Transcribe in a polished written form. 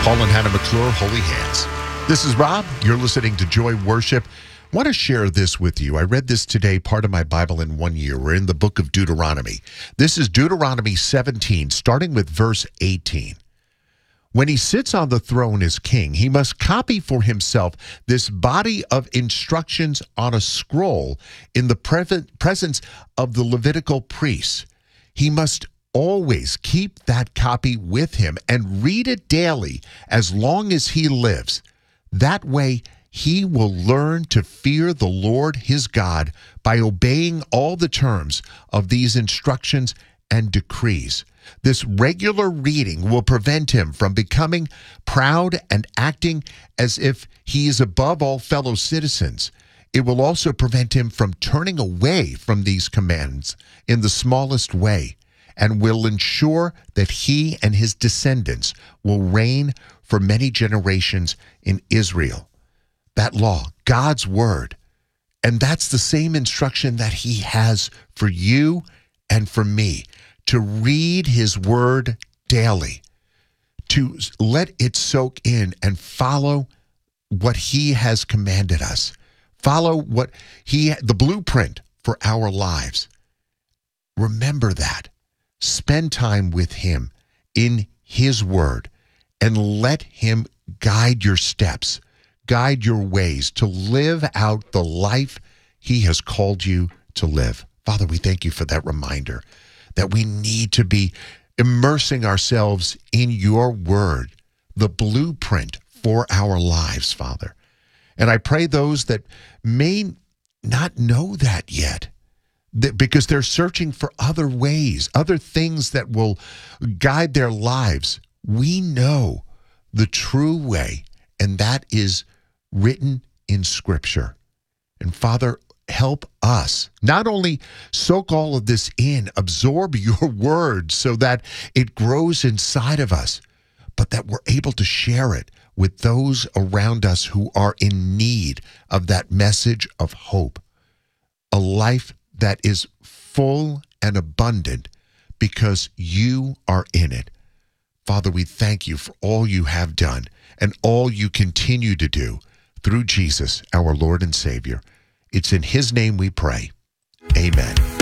Paul and Hannah McClure, Holy Hands. This is Rob. You're listening to Joy Worship. I want to share this with you. I read this today, part of my Bible in 1 year. We're in the book of Deuteronomy. This is Deuteronomy 17, starting with verse 18. When he sits on the throne as king, he must copy for himself this body of instructions on a scroll in the presence of the Levitical priests. He must always keep that copy with him and read it daily as long as he lives. That way, he will learn to fear the Lord his God by obeying all the terms of these instructions and decrees. This regular reading will prevent him from becoming proud and acting as if he is above all fellow citizens. It will also prevent him from turning away from these commands in the smallest way, and will ensure that he and his descendants will reign for many generations in Israel. That law, God's word, and that's the same instruction that he has for you and for me, to read his word daily, to let it soak in and follow what he has commanded us. Follow what the blueprint for our lives. Remember that. Spend time with him in his word, and let him guide your steps, guide your ways to live out the life he has called you to live. Father, we thank you for that reminder that we need to be immersing ourselves in your word, the blueprint for our lives, Father. And I pray those that may not know that yet, because they're searching for other ways, other things that will guide their lives. We know the true way, and that is written in Scripture. And Father, help us not only soak all of this in, absorb your word so that it grows inside of us, but that we're able to share it with those around us who are in need of that message of hope, a life that is full and abundant because you are in it. Father, we thank you for all you have done and all you continue to do through Jesus, our Lord and Savior. It's in his name we pray. Amen.